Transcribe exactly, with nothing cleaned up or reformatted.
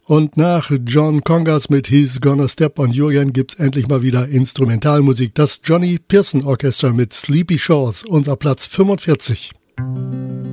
Und nach John Congas mit He's Gonna Step on Julian gibt's endlich mal wieder Instrumentalmusik. Das Johnny Pearson Orchestra mit Sleepy Shores, unser Platz fünfundvierzig.